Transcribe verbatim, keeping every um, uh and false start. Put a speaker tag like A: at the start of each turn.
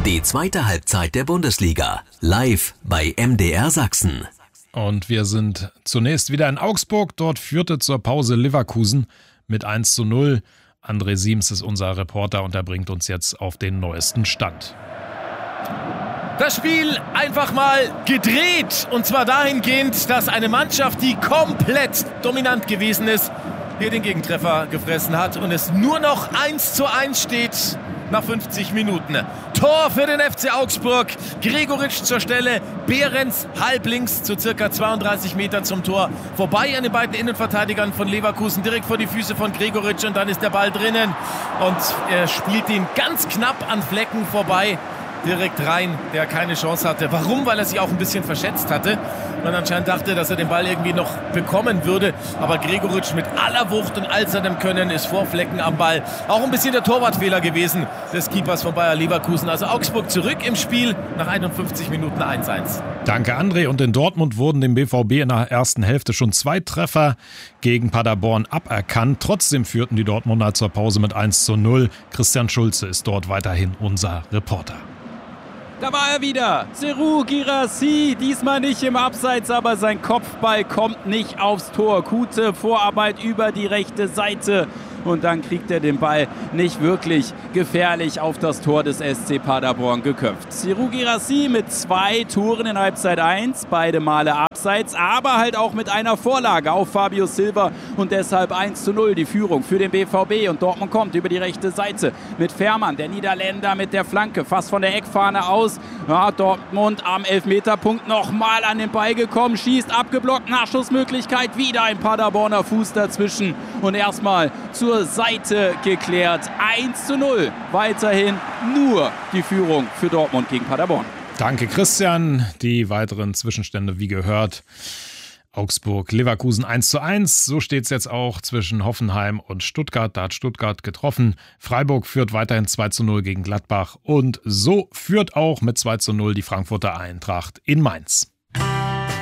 A: Die zweite Halbzeit der Bundesliga, live bei M D R Sachsen.
B: Und wir sind zunächst wieder in Augsburg. Dort führte zur Pause Leverkusen mit eins zu null. André Siems ist unser Reporter und er bringt uns jetzt auf den neuesten Stand.
C: Das Spiel einfach mal gedreht. Und zwar dahingehend, dass eine Mannschaft, die komplett dominant gewesen ist, hier den Gegentreffer gefressen hat und es nur noch eins zu eins steht nach fünfzig Minuten. Tor für den F C Augsburg. Gregoritsch zur Stelle. Behrens halblinks zu circa zweiunddreißig Meter zum Tor. Vorbei an den beiden Innenverteidigern von Leverkusen. Direkt vor die Füße von Gregoritsch und dann ist der Ball drinnen. Und er spielt ihn ganz knapp an Flecken vorbei. Direkt rein, der keine Chance hatte. Warum? Weil er sich auch ein bisschen verschätzt hatte. Man anscheinend dachte, dass er den Ball irgendwie noch bekommen würde. Aber Gregoritsch mit aller Wucht und all seinem Können ist vor Flecken am Ball. Auch ein bisschen der Torwartfehler gewesen des Keepers von Bayer Leverkusen. Also Augsburg zurück im Spiel nach einundfünfzig Minuten eins eins.
B: Danke, André. Und in Dortmund wurden dem B V B in der ersten Hälfte schon zwei Treffer gegen Paderborn aberkannt. Trotzdem führten die Dortmunder zur Pause mit eins zu null. Christian Schulze ist dort weiterhin unser Reporter.
D: Da war er wieder, Serhou Guirassy, diesmal nicht im Abseits, aber sein Kopfball kommt nicht aufs Tor. Gute Vorarbeit über die rechte Seite und dann kriegt er den Ball nicht wirklich gefährlich auf das Tor des S C Paderborn geköpft. Serhou Guirassy mit zwei Toren in Halbzeit eins, beide Male Abseits, aber halt auch mit einer Vorlage auf Fabio Silva und deshalb eins zu null die Führung für den B V B und Dortmund kommt über die rechte Seite mit Fährmann, der Niederländer mit der Flanke, fast von der Eckfahne aus. Ja, Dortmund am Elfmeterpunkt nochmal an den Ball gekommen, schießt abgeblockt, Nachschussmöglichkeit, wieder ein Paderborner Fuß dazwischen und erstmal zur Seite geklärt. eins zu null, weiterhin nur die Führung für Dortmund gegen Paderborn.
B: Danke, Christian. Die weiteren Zwischenstände wie gehört. Augsburg, Leverkusen eins zu eins. So steht es jetzt auch zwischen Hoffenheim und Stuttgart. Da hat Stuttgart getroffen. Freiburg führt weiterhin zwei zu null gegen Gladbach. Und so führt auch mit zwei zu null die Frankfurter Eintracht in Mainz.